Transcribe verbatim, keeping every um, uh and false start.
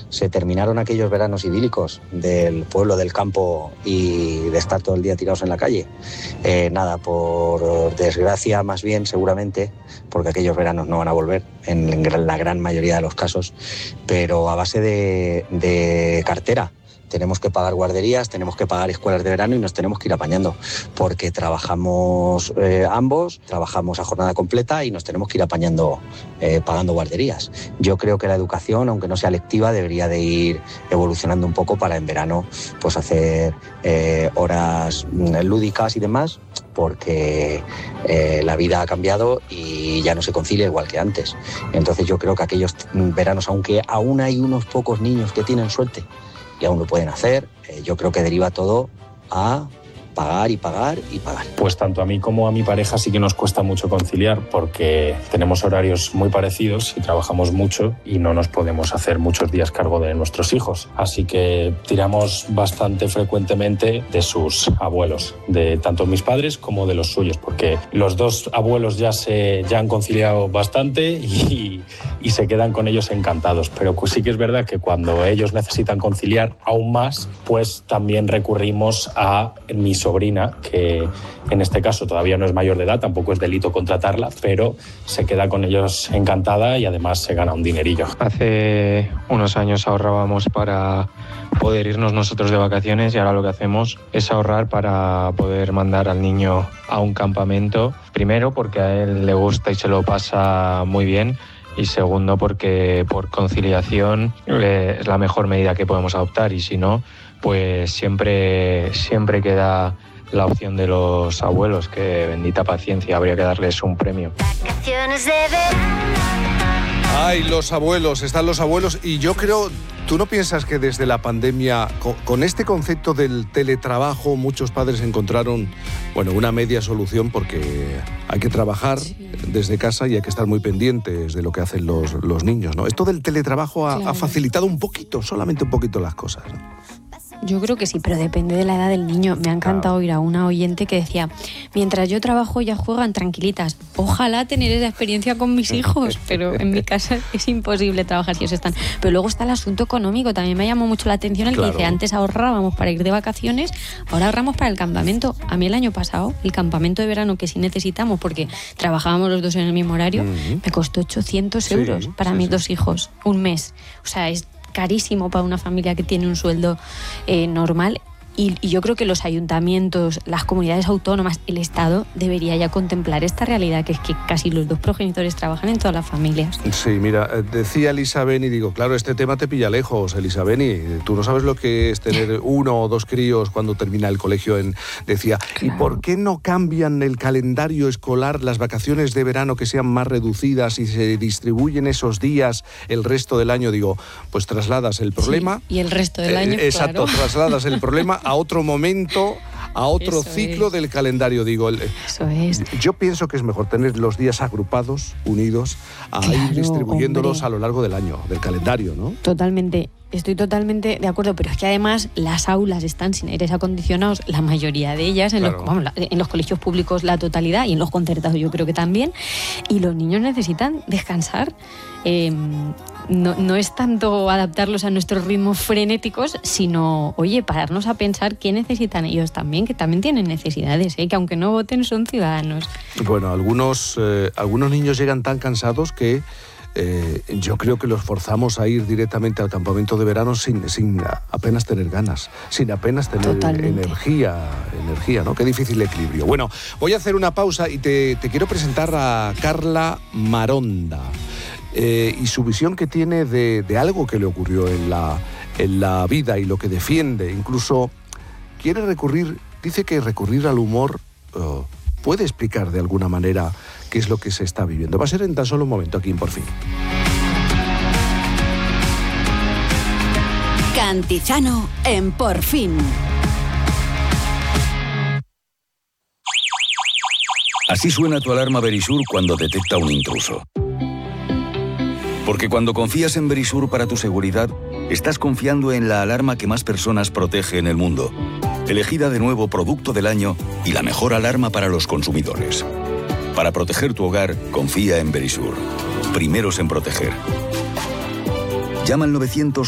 se terminaron aquellos veranos idílicos del pueblo, del campo y de estar todo el día tirados en la calle. Eh, nada, por desgracia más bien seguramente, porque aquellos veranos no van a volver en, en la gran mayoría de los casos, pero a base de, de cartera. Tenemos que pagar guarderías, tenemos que pagar escuelas de verano y nos tenemos que ir apañando, porque trabajamos eh, ambos, trabajamos a jornada completa y nos tenemos que ir apañando eh, pagando guarderías. Yo creo que la educación, aunque no sea lectiva, debería de ir evolucionando un poco para en verano pues hacer eh, horas lúdicas y demás, porque eh, la vida ha cambiado y ya no se concilia igual que antes. Entonces yo creo que aquellos veranos, aunque aún hay unos pocos niños que tienen suerte y aún lo pueden hacer, eh, yo creo que deriva todo a pagar y pagar y pagar. Pues tanto a mí como a mi pareja sí que nos cuesta mucho conciliar, porque tenemos horarios muy parecidos y trabajamos mucho y no nos podemos hacer muchos días cargo de nuestros hijos. Así que tiramos bastante frecuentemente de sus abuelos, de tanto mis padres como de los suyos, porque los dos abuelos ya, se, ya han conciliado bastante y, y se quedan con ellos encantados. Pero pues sí que es verdad que cuando ellos necesitan conciliar aún más, pues también recurrimos a mis sobrina, que en este caso todavía no es mayor de edad, tampoco es delito contratarla, pero se queda con ellos encantada y además se gana un dinerillo. Hace unos años ahorrábamos para poder irnos nosotros de vacaciones y ahora lo que hacemos es ahorrar para poder mandar al niño a un campamento, primero porque a él le gusta y se lo pasa muy bien, y segundo porque por conciliación eh, es la mejor medida que podemos adoptar, y si no, pues siempre, siempre queda la opción de los abuelos, que bendita paciencia, habría que darles un premio. Ay, los abuelos, están los abuelos, y yo creo, ¿tú no piensas que desde la pandemia, con, con este concepto del teletrabajo, muchos padres encontraron, bueno, una media solución, porque hay que trabajar desde casa y hay que estar muy pendientes de lo que hacen los, los niños, ¿no? Esto del teletrabajo ha, claro. ha facilitado un poquito, solamente un poquito las cosas, ¿no? Yo creo que sí, pero depende de la edad del niño. Me ha encantado oír a una oyente que decía, mientras yo trabajo ellas juegan tranquilitas. Ojalá tener esa experiencia con mis hijos, pero en mi casa es imposible trabajar si ellos están. Pero luego está el asunto económico. También me llamó mucho la atención el claro. que dice, antes ahorrábamos para ir de vacaciones, ahora ahorramos para el campamento. A mí el año pasado, el campamento de verano que sí necesitamos, porque trabajábamos los dos en el mismo horario, uh-huh. me costó ochocientos euros sí, para sí, mis sí. dos hijos, un mes. O sea, es carísimo para una familia que tiene un sueldo eh, normal. Y, y yo creo que los ayuntamientos, las comunidades autónomas, el Estado debería ya contemplar esta realidad, que es que casi los dos progenitores trabajan en todas las familias. Sí, mira, decía Elisa Beni, digo, claro, este tema te pilla lejos, Elisa Beni. Tú no sabes lo que es tener uno o dos críos cuando termina el colegio. En, decía, claro. ¿Y por qué no cambian el calendario escolar, las vacaciones de verano que sean más reducidas y se distribuyen esos días el resto del año? Digo, pues trasladas el problema. Sí, y el resto del año, eh, Exacto, claro. trasladas el problema a otro momento, a otro Eso ciclo es. del calendario, digo. Eso es. Yo pienso que es mejor tener los días agrupados, unidos, a claro, ir distribuyéndolos hombre. a lo largo del año, del calendario, ¿no? Totalmente. Estoy totalmente de acuerdo, pero es que además las aulas están sin aires acondicionados, la mayoría de ellas, en, claro. los, vamos, en los colegios públicos la totalidad, y en los concertados yo creo que también, y los niños necesitan descansar. Eh, no, no es tanto adaptarlos a nuestros ritmos frenéticos, sino, oye, pararnos a pensar qué necesitan ellos también, que también tienen necesidades, ¿eh? Que aunque no voten son ciudadanos. Bueno, algunos, eh, algunos niños llegan tan cansados que Eh, yo creo que los forzamos a ir directamente al campamento de verano sin, sin apenas tener ganas, sin apenas tener Totalmente. energía, energía, ¿no? Qué difícil equilibrio. Bueno, voy a hacer una pausa y te, te quiero presentar a Carla Maronda eh, y su visión que tiene de, de algo que le ocurrió en la, en la vida y lo que defiende. Incluso quiere recurrir, dice que recurrir al humor uh, puede explicar de alguna manera qué es lo que se está viviendo. Va a ser en tan solo un momento aquí en Por Fin. Cantizano en Por Fin. Así suena tu alarma Verisur cuando detecta un intruso. Porque cuando confías en Verisur para tu seguridad, estás confiando en la alarma que más personas protege en el mundo. Elegida de nuevo Producto del Año y la mejor alarma para los consumidores. Para proteger tu hogar, confía en Verisur. Primeros en proteger. Llama al novecientos